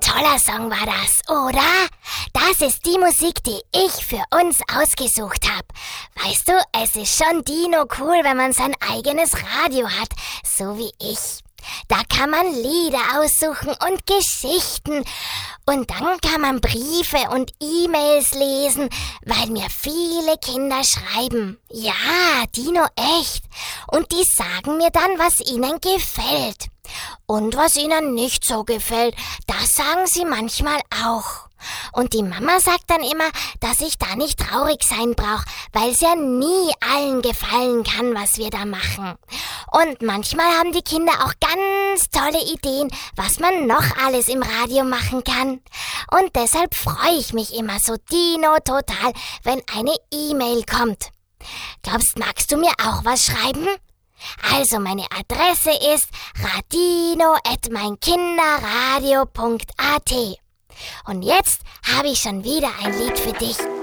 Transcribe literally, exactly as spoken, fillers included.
toller Song war das, oder? Das ist die Musik, die ich für uns ausgesucht habe. Weißt du, es ist schon Dino cool, wenn man sein eigenes Radio hat, so wie ich. Da kann man Lieder aussuchen und Geschichten. Und dann kann man Briefe und E-Mails lesen, weil mir viele Kinder schreiben. Ja, Dino, echt. Und die sagen mir dann, was ihnen gefällt. Und was ihnen nicht so gefällt, das sagen sie manchmal auch. Und die Mama sagt dann immer, dass ich da nicht traurig sein brauche, weil es ja nie allen gefallen kann, was wir da machen. Und manchmal haben die Kinder auch ganz tolle Ideen, was man noch alles im Radio machen kann. Und deshalb freue ich mich immer so Dino total, wenn eine E-Mail kommt. Glaubst, magst du mir auch was schreiben? Also meine Adresse ist radino at meinkinderradio punkt a t. Und jetzt habe ich schon wieder ein Lied für dich.